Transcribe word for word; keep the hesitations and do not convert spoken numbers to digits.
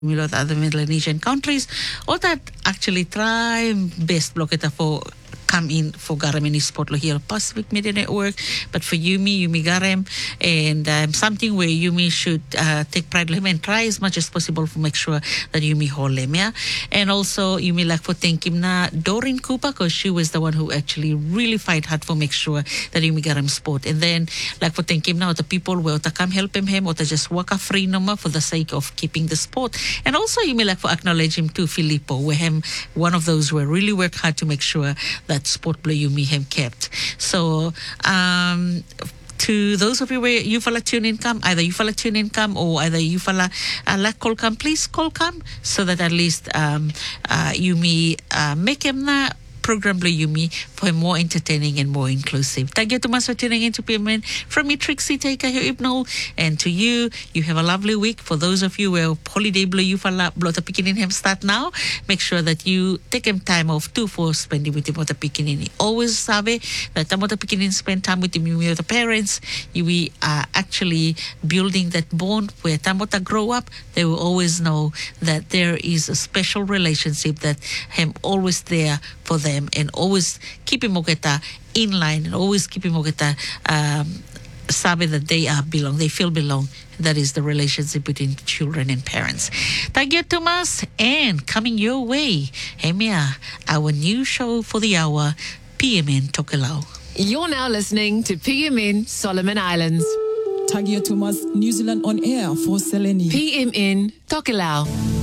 with other Melanesian countries, or that actually try best block it for come in for Garamini Sport here Pacific Media Network, but for Yumi, Yumi Garam, and um, something where Yumi should uh, take pride in him and try as much as possible to make sure that Yumi hold him, yeah? And also Yumi like for thank him na Doreen Cooper, because she was the one who actually really fight hard for make sure that Yumi Garam sport. And then like for thank him now the people will to come help him him or to just work a free number for the sake of keeping the sport. And also Yumi like for acknowledge him too, Filippo, where him one of those who really work hard to make sure that sport play Yumi him kept. So um to those of you where you fella tune in come, either you fella tune in come or either you fella uh, like call come, please call come so that at least um uh Yumi uh, make him na program Blue Yumi for more entertaining and more inclusive. Thank you so much for tuning in to P M N. From me, Trixie Taker here, Ibnol, and to you, you have a lovely week. For those of you where holiday Blue you fala blota picking him start now, make sure that you take him time off too for spending with him mota picking. Always sabe that the mota picking spend time with him with the parents. You we are actually building that bond where tamota grow up. They will always know that there is a special relationship that him always there for them. And always keep him in line and always keep him um, sabe that they are belong, they feel belong. That is the relationship between children and parents. Thank you, Thomas. And coming your way, Hemia, our new show for the hour, P M N Tokelau. You're now listening to P M N Solomon Islands. Tagia Thomas, New Zealand on air for Seleni. P M N Tokelau.